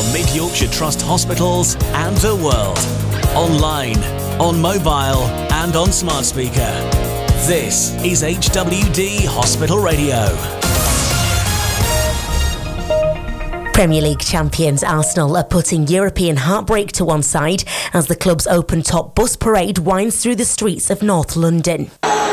from Mid Yorkshire Trust hospitals and the world. Online, on mobile and on smart speaker. This is HWD Hospital Radio. Premier League champions Arsenal are putting European heartbreak to one side as the club's open-top bus parade winds through the streets of North London.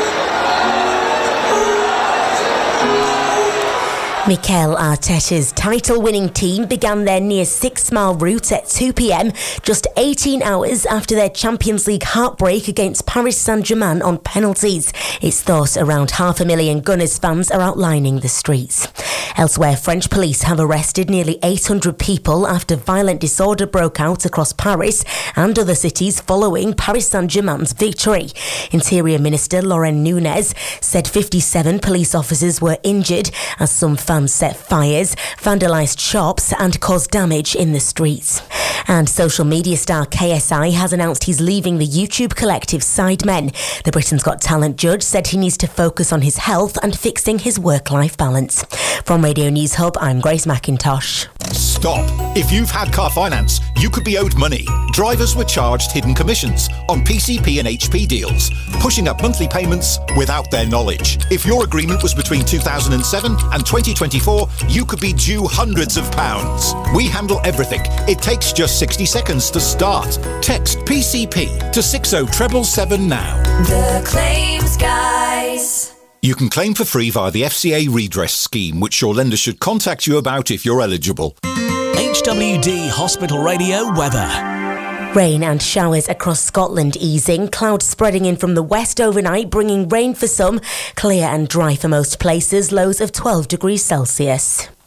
Mikel Arteta's title-winning team began their near 6-mile route at 2 p.m, just 18 hours after their Champions League heartbreak against Paris Saint-Germain on penalties. It's thought around 500,000 Gunners fans are outlining the streets. Elsewhere, French police have arrested nearly 800 people after violent disorder broke out across Paris and other cities following Paris Saint-Germain's victory. Interior Minister Laurent Nunez said 57 police officers were injured as some fans set fires, vandalised shops and caused damage in the streets. And social media star KSI has announced he's leaving the YouTube collective Sidemen. The Britain's Got Talent judge said he needs to focus on his health and fixing his work-life balance. From Radio News Hub, I'm Grace McIntosh. Stop. If you've had car finance, you could be owed money. Drivers were charged hidden commissions on PCP and HP deals, pushing up monthly payments without their knowledge. If your agreement was between 2007 and 2024, you could be due hundreds of pounds. We handle everything. It takes just 60 seconds to start. Text PCP to 60777 now. The Claims Guys. You can claim for free via the FCA redress scheme, which your lender should contact you about if you're eligible. HWD Hospital Radio weather. Rain and showers across Scotland easing, clouds spreading in from the west overnight, bringing rain for some, clear and dry for most places, lows of 12 degrees Celsius.